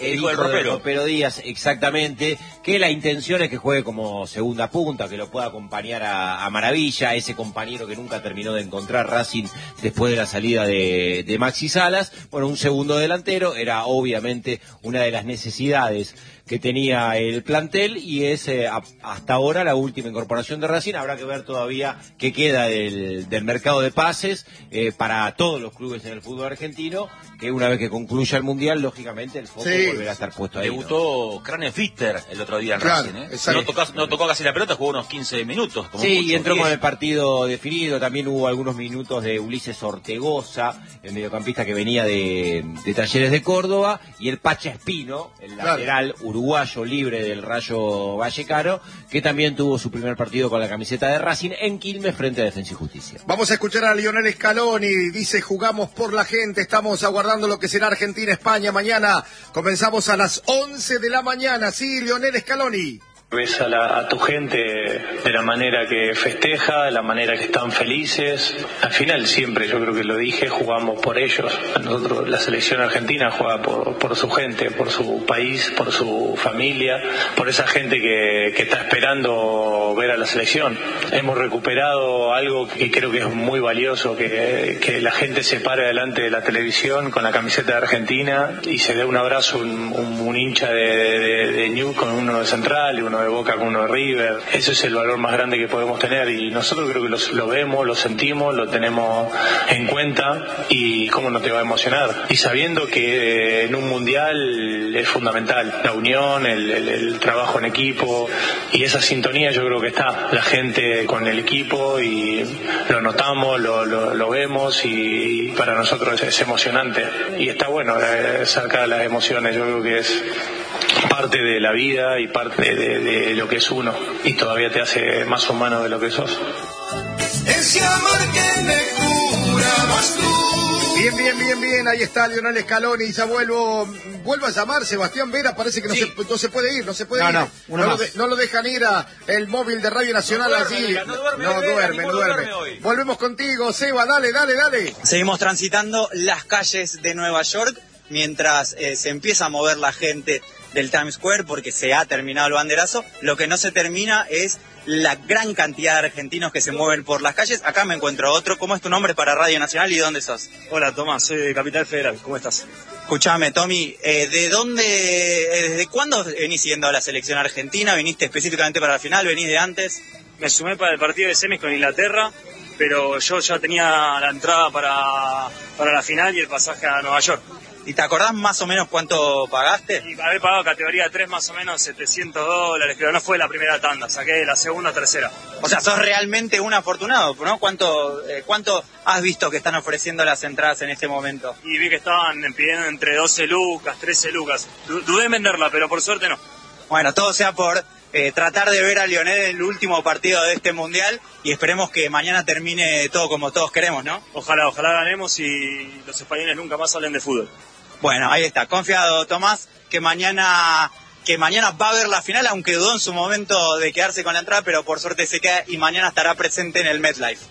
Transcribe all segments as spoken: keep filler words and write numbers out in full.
el hijo, hijo del Ropero Díaz, exactamente, que la intención es que juegue como segunda punta, que lo pueda acompañar a, a Maravilla, ese compañero que nunca terminó de encontrar Racing después de la salida de, de Maxi Salas. Bueno, un segundo delantero era obviamente una de las necesidades que tenía el plantel y es eh, a, hasta ahora la última incorporación de Racing. Habrá que ver todavía qué queda del, del mercado de pases eh, para todos los clubes en el fútbol argentino, que una vez que concluya el Mundial, lógicamente el foco sí. volverá a estar puesto ahí. Debutó ¿no? Kranenfister el otro día en claro, Racing, ¿eh? No tocó, no tocó casi la pelota, jugó unos quince minutos. Como sí, mucho, y entró diez. con el partido definido. También hubo algunos minutos de Ulises Ortegoza, el mediocampista que venía de, de Talleres de Córdoba, y el Pacha Espino, el claro. lateral uruguayo libre del Rayo Vallecano, que también tuvo su primer partido con la camiseta de Racing en Quilmes frente a Defensa y Justicia. Vamos a escuchar a Lionel Scaloni, dice: jugamos por la gente, estamos aguardando lo que será Argentina-España mañana, comenzamos a las once de la mañana, sí, Lionel Scaloni. Ves a, la, a tu gente de la manera que festeja, de la manera que están felices. Al final siempre, yo creo que lo dije, jugamos por ellos. Nosotros, la selección argentina juega por, por su gente, por su país, por su familia, por esa gente que, que está esperando ver a la selección. Hemos recuperado algo que creo que es muy valioso, que, que la gente se pare delante de la televisión con la camiseta de Argentina y se dé un abrazo, un, un, un hincha de, de, de Newell's con uno de Central y uno de Boca con uno de River. Eso es el valor más grande que podemos tener y nosotros creo que lo, lo vemos, lo sentimos, lo tenemos en cuenta y cómo no te va a emocionar. Y sabiendo que en un mundial es fundamental la unión, el, el, el trabajo en equipo y esa sintonía yo creo que está la gente con el equipo y lo notamos, lo, lo, lo vemos y, y para nosotros es, es emocionante y está bueno eh, sacar las emociones. Yo creo que es parte de la vida y parte de, de lo que es uno y todavía te hace más humano de lo que sos. Ese amor que me cura más tú. Bien, bien, bien, bien, ahí está Lionel Scaloni. Ya vuelvo, vuelvo a llamar Sebastián Vera, parece que no, sí. se, no se puede ir, no se puede no, ir. No, no, lo de, no lo dejan ir a el móvil de Radio Nacional no duerme, allí. No duerme, no Vera, duerme, no duerme. duerme Volvemos contigo, Seba, dale, dale, dale. Seguimos transitando las calles de Nueva York mientras eh, se empieza a mover la gente del Times Square porque se ha terminado el banderazo. Lo que no se termina es la gran cantidad de argentinos que se mueven por las calles. Acá me encuentro otro. ¿Cómo es tu nombre para Radio Nacional y dónde sos? Hola, Tomás, soy de Capital Federal. ¿Cómo estás? Escuchame, Tommy, eh, ¿de dónde, eh, desde cuándo venís siguiendo a la selección argentina? ¿Viniste específicamente para la final? ¿Venís de antes? Me sumé para el partido de semis con Inglaterra, pero yo ya tenía la entrada para, para la final y el pasaje a Nueva York. ¿Y te acordás más o menos cuánto pagaste? Y haber pagado categoría tres más o menos setecientos dólares, pero no fue la primera tanda, saqué la segunda o tercera. O sea, sos realmente un afortunado, ¿no? ¿Cuánto, eh, cuánto has visto que están ofreciendo las entradas en este momento? Y vi que estaban pidiendo entre doce lucas, trece lucas. Dudé en venderla, pero por suerte no. Bueno, todo sea por eh, tratar de ver a Lionel en el último partido de este Mundial y esperemos que mañana termine todo como todos queremos, ¿no? Ojalá, ojalá ganemos y los españoles nunca más hablen de fútbol. Bueno, ahí está, confiado Tomás, que mañana que mañana va a haber la final, aunque dudó en su momento de quedarse con la entrada, pero por suerte se queda y mañana estará presente en el MetLife.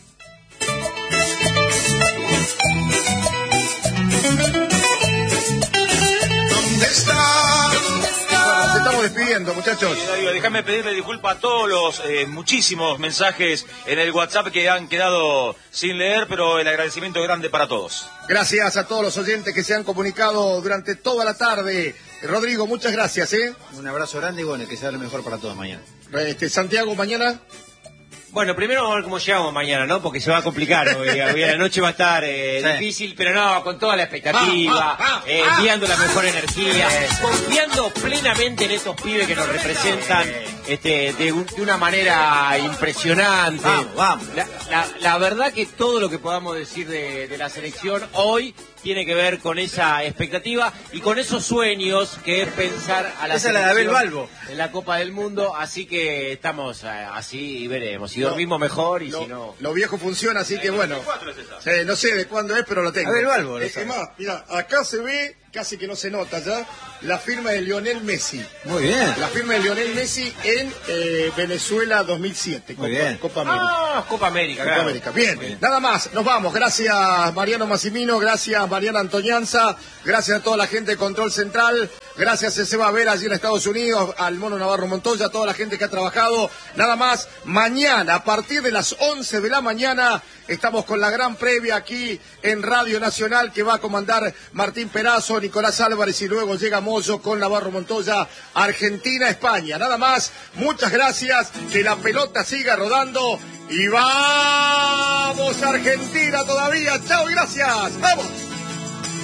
¿Dónde está? Bueno, nos estamos despidiendo, muchachos. Sí, déjame pedirle disculpas a todos los eh, muchísimos mensajes en el WhatsApp que han quedado sin leer, pero el agradecimiento grande para todos. Gracias a todos los oyentes que se han comunicado durante toda la tarde. Rodrigo, muchas gracias, ¿eh? Un abrazo grande y bueno, que sea lo mejor para todos mañana. Este, Santiago, mañana. Bueno, primero vamos a ver cómo llegamos mañana, ¿no? Porque se va a complicar hoy, hoy a la noche va a estar eh, sí. difícil, pero no, con toda la expectativa, ah, ah, eh, ah, enviando la mejor energía, confiando plenamente en estos pibes que nos representan este, de, un, de una manera impresionante. Vamos, vamos. La, la, la verdad que todo lo que podamos decir de, de la selección hoy tiene que ver con esa expectativa y con esos sueños que es pensar a la Esa selección la de Abel Balbo en la Copa del Mundo, así que estamos así y veremos. Si dormimos mejor y lo, si no... Lo viejo funciona, así que bueno. Sí, no sé de cuándo es, pero lo tengo. Abel Balbo. Es más, mira, acá se ve casi que no se nota ya, la firma de Lionel Messi. Muy bien. La firma de Lionel Messi en eh, Venezuela dos mil siete. Muy Copa, bien. Copa América. Ah, Copa América, Copa claro. América. Bien. Bien. Nada más, nos vamos. Gracias Mariano Massimino, gracias Mariana Antoñanza, gracias a toda la gente de Control Central, gracias a Seba Vera allí en Estados Unidos, al Mono Navarro Montoya, a toda la gente que ha trabajado. Nada más, mañana a partir de las once de la mañana estamos con la gran previa aquí en Radio Nacional que va a comandar Martín Perazo, Nicolás Álvarez y luego llega Moyo con Navarro Montoya, Argentina, España. Nada más, muchas gracias, que la pelota siga rodando y vamos Argentina todavía. Chao y gracias. Vamos.